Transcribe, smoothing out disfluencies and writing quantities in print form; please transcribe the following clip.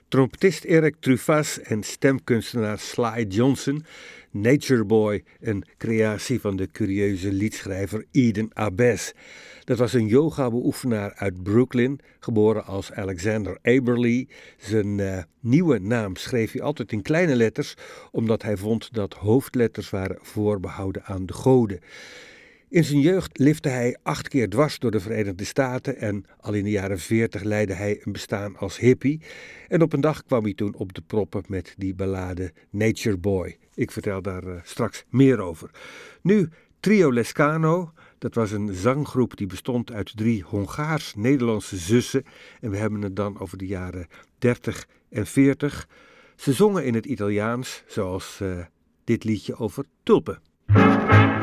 Trompetist Eric Truffaz en stemkunstenaar Sly Johnson, Nature Boy, een creatie van de curieuze liedschrijver Eden Abess. Dat was een yoga-beoefenaar uit Brooklyn, geboren als Alexander Aberley. Zijn nieuwe naam schreef hij altijd in kleine letters, omdat hij vond dat hoofdletters waren voorbehouden aan de goden. In zijn jeugd lifte hij 8 keer dwars door de Verenigde Staten en al in de jaren 40 leidde hij een bestaan als hippie. En op een dag kwam hij toen op de proppen met die ballade Nature Boy. Ik vertel daar straks meer over. Nu Trio Lescano, dat was een zanggroep die bestond uit 3 Hongaars-Nederlandse zussen. En we hebben het dan over de jaren 30 en 40. Ze zongen in het Italiaans, zoals dit liedje over tulpen.